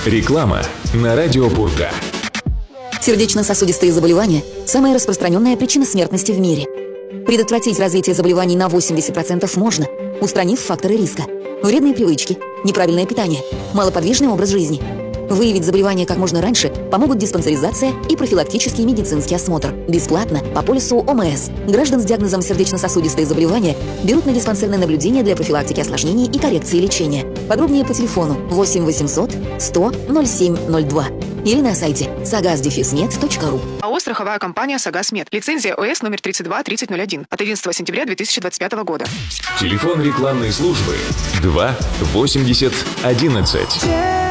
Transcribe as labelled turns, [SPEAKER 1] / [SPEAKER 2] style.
[SPEAKER 1] Реклама на радио Пурга.
[SPEAKER 2] Сердечно-сосудистые заболевания – самая распространенная причина смертности в мире. Предотвратить развитие заболеваний на 80% можно, устранив факторы риска. Вредные привычки, неправильное питание, малоподвижный образ жизни. Выявить заболевание как можно раньше помогут диспансеризация и профилактический медицинский осмотр. Бесплатно по полису ОМС. Граждан с диагнозом сердечно-сосудистые заболевания берут на диспансерное наблюдение для профилактики осложнений и коррекции лечения. Подробнее по телефону 8 800 100 0702 или на сайте sagas-med.ru.
[SPEAKER 3] АО «Страховая компания «Сагасмед». Лицензия ОС номер 323001 от 11 сентября 2025 года.
[SPEAKER 1] Телефон рекламной службы 2 80 11.